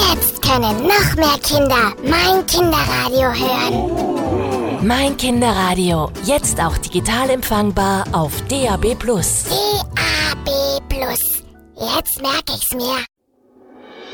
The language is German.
Jetzt können noch mehr Kinder Mein Kinderradio hören. Mein Kinderradio, jetzt auch digital empfangbar auf DAB+. DAB+. Jetzt merke ich's mir.